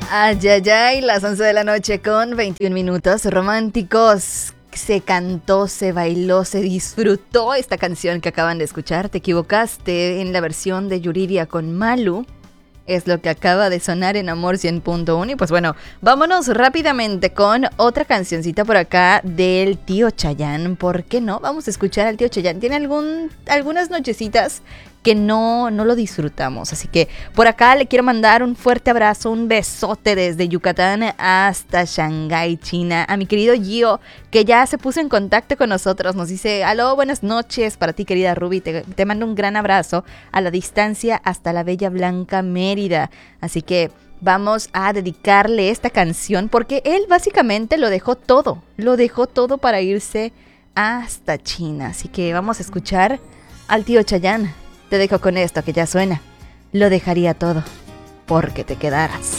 Ay, ay, ay, las 11 de la noche con 21 minutos románticos. Se cantó, se bailó, se disfrutó esta canción que acaban de escuchar. Te equivocaste en la versión de Yuridia con Malu. Es lo que acaba de sonar en Amor 100.1. Y pues bueno, vámonos rápidamente con otra cancioncita por acá del tío Chayanne. ¿Por qué no? Vamos a escuchar al tío Chayanne. Tiene algunas nochecitas que no lo disfrutamos. Así que por acá le quiero mandar un fuerte abrazo, un besote desde Yucatán hasta Shanghái, China. A mi querido Gio, que ya se puso en contacto con nosotros. Nos dice, aló, buenas noches para ti, querida Ruby. Te mando un gran abrazo a la distancia hasta la bella Blanca Mérida. Así que vamos a dedicarle esta canción porque él básicamente lo dejó todo para irse hasta China. Así que vamos a escuchar al tío Chayanne. Te dejo con esto que ya suena. Lo dejaría todo porque te quedaras.